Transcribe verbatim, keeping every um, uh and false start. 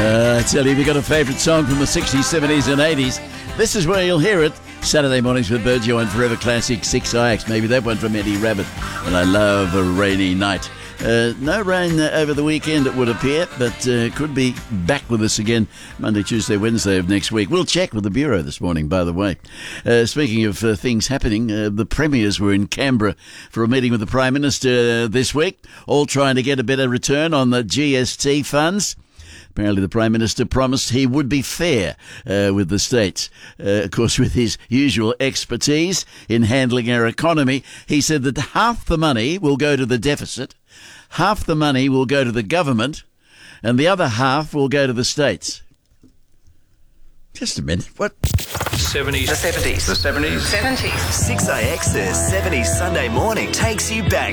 Uh, I tell you, if you've got a favourite song from the sixties, seventies and eighties, this is where you'll hear it. Saturday mornings with Virgil and Forever Classic six I X. Maybe that one from Eddie Rabbit. And I love a rainy night. Uh, no rain uh, over the weekend, it would appear, but uh, could be back with us again Monday, Tuesday, Wednesday of next week. We'll check with the Bureau this morning, by the way. Uh, speaking of uh, things happening, uh, the premiers were in Canberra for a meeting with the Prime Minister uh, this week, all trying to get a better return on the G S T funds. Apparently the Prime Minister promised he would be fair uh, with the states. Uh, of course, with his usual expertise in handling our economy, he said that half the money will go to the deficit, half the money will go to the government, and the other half will go to the states. Just a minute. What? seventies. The seventies. The seventies. seventies. six A X's seventies Sunday morning takes you back